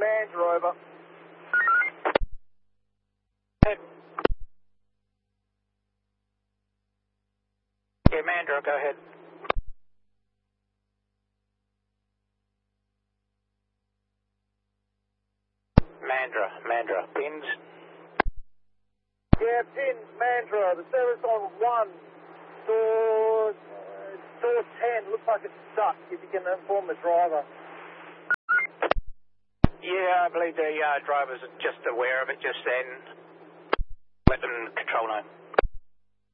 Mandra, over. Head. Yeah, Mandra, go ahead. Mandra, pins. Yeah, pins, Mandra. The service on 1. Door 10. Looks like it's stuck. If you can inform the driver. Yeah, I believe the drivers are just aware of it just then. Let them control know.